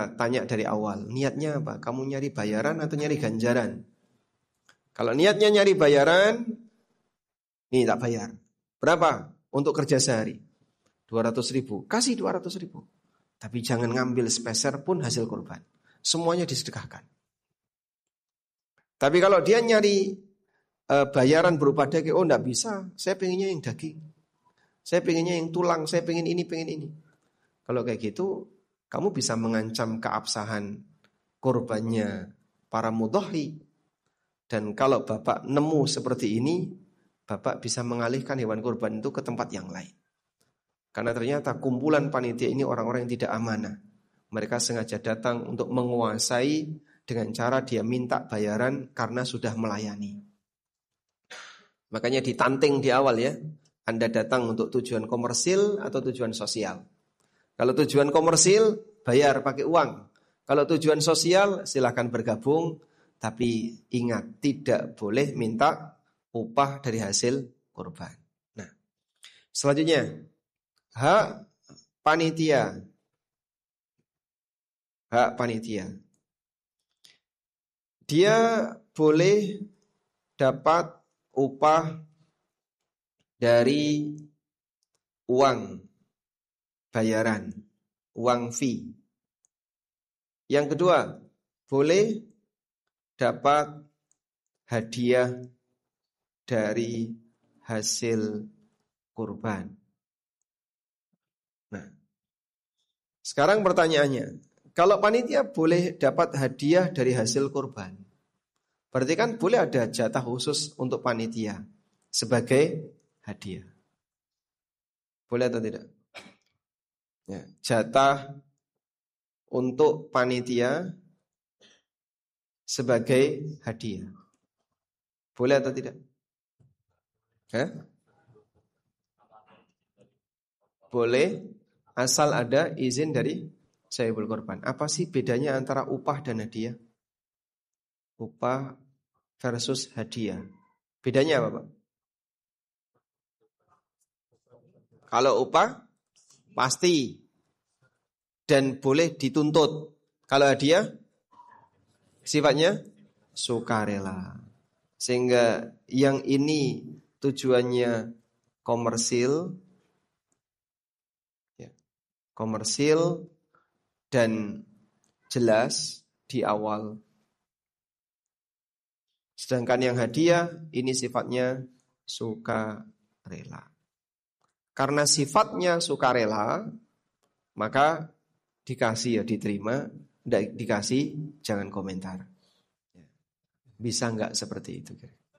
Maka tanya dari awal, niatnya apa? Kamu nyari bayaran atau nyari ganjaran? Kalau niatnya nyari bayaran, nih tak bayar. Berapa? Untuk kerja sehari 200.000, kasih 200.000. Tapi jangan ngambil sepeser pun hasil kurban. Semuanya disedekahkan. Tapi kalau dia nyari bayaran berupa daging, oh enggak bisa, saya pengennya yang daging, saya pengennya yang tulang, saya pengen ini, pengen ini. Kalau kayak gitu, kamu bisa mengancam keabsahan kurbannya para mudhahi. Dan kalau Bapak nemu seperti ini, Bapak bisa mengalihkan hewan kurban itu ke tempat yang lain. Karena ternyata kumpulan panitia ini orang-orang yang tidak amanah. Mereka sengaja datang untuk menguasai dengan cara dia minta bayaran karena sudah melayani. Makanya ditanting di awal ya. Anda datang untuk tujuan komersil atau tujuan sosial. Kalau tujuan komersil, bayar pakai uang. Kalau tujuan sosial, silakan bergabung. Tapi ingat, tidak boleh minta upah dari hasil kurban. Nah, selanjutnya, hak panitia. Hak panitia. Dia boleh dapat upah dari uang bayaran, uang fee. Yang kedua, boleh dapat hadiah dari hasil kurban. Nah, sekarang pertanyaannya, kalau panitia boleh dapat hadiah dari hasil kurban, berarti kan boleh ada jatah khusus untuk panitia sebagai hadiah. Boleh atau tidak? Ya, jatah untuk panitia sebagai hadiah. Boleh atau tidak? Boleh, asal ada izin dari sahibul kurban. Apa sih bedanya antara upah dan hadiah? Upah versus hadiah. Bedanya apa, Pak? Kalau upah pasti dan boleh dituntut. Kalau hadiah sifatnya sukarela. Sehingga yang ini tujuannya komersil, ya, komersil dan jelas di awal. Sedangkan yang hadiah ini sifatnya sukarela. Karena sifatnya sukarela, maka dikasih ya diterima, tidak dikasih jangan komentar. Bisa nggak seperti itu?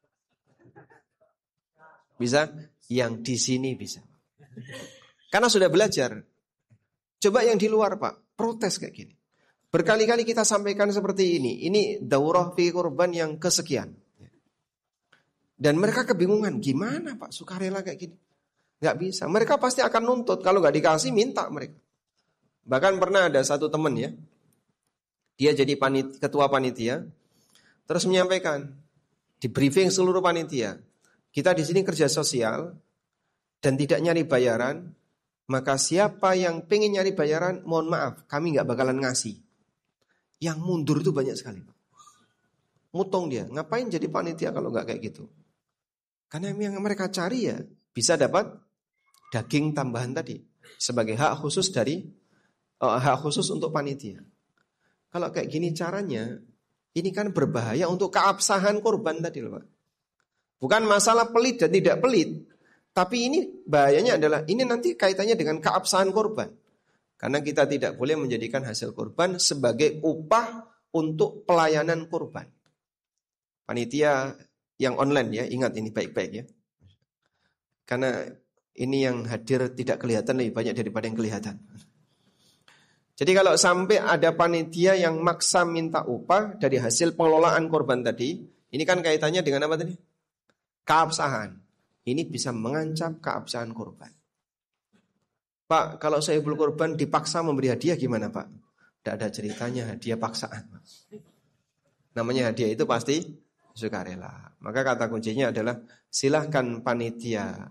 Bisa? Yang di sini bisa. Karena sudah belajar. Coba yang di luar, Pak, protes kayak gini. Berkali-kali kita sampaikan seperti ini. Ini daurah fi kurban yang kesekian. Dan mereka kebingungan, gimana Pak sukarela kayak gini? Nggak bisa. Mereka pasti akan nuntut. Kalau nggak dikasih, minta mereka. Bahkan pernah ada satu teman ya. Dia jadi ketua panitia. Terus menyampaikan. Di briefing seluruh panitia. Kita di sini kerja sosial. Dan tidak nyari bayaran. Maka siapa yang pengen nyari bayaran, mohon maaf. Kami nggak bakalan ngasih. Yang mundur itu banyak sekali. Mutong dia. Ngapain jadi panitia kalau nggak kayak gitu? Karena yang mereka cari ya. Bisa dapat daging tambahan tadi sebagai hak khusus untuk panitia. Kalau kayak gini caranya, ini kan berbahaya untuk keabsahan kurban tadi loh, Pak. Bukan masalah pelit dan tidak pelit, tapi ini bahayanya adalah ini nanti kaitannya dengan keabsahan kurban. Karena kita tidak boleh menjadikan hasil kurban sebagai upah untuk pelayanan kurban. Panitia yang online ya, ingat ini baik-baik ya. Karena ini yang hadir tidak kelihatan lebih banyak daripada yang kelihatan. Jadi kalau sampai ada panitia yang maksa minta upah dari hasil pengelolaan korban tadi, ini kan kaitannya dengan apa tadi? Keabsahan. Ini bisa mengancam keabsahan korban. Pak, kalau sahibul korban dipaksa memberi hadiah gimana Pak? Tidak ada ceritanya hadiah paksaan. Namanya hadiah itu pasti sukarela. Maka kata kuncinya adalah silahkan panitia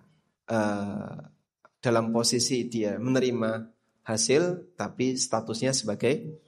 dalam posisi dia menerima hasil tapi statusnya sebagai